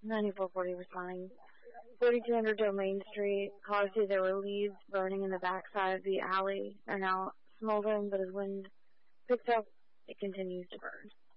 9440 responding. 4200 Domain Street. Caller said there were leaves burning in the backside of the alley. They're now smoldering, but as wind picks up, it continues to burn.